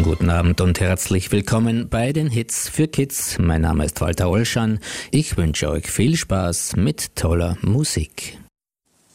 Guten Abend und herzlich willkommen bei den Hits für Kids. Mein Name ist Walter Olschan. Ich wünsche euch viel Spaß mit toller Musik.